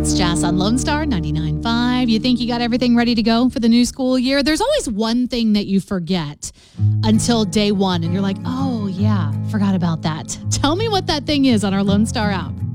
It's Jess on Lone Star 99.5. You think you got everything ready to go for the new school year? There's always one thing that you forget until day one, and you're like, oh, yeah, forgot about that. Tell me what that thing is on our Lone Star app.